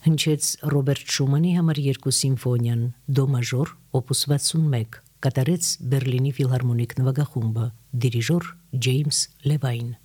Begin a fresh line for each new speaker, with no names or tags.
Հնչեց Ռոբերտ Շումանի համար 2 սիմֆոնիան, դո մաժոր, օպուս 61, կատարեց Բերլինի ֆիլհարմոնիկ նվագախումբը, դիրիժոր Ջեյմս Լևայն։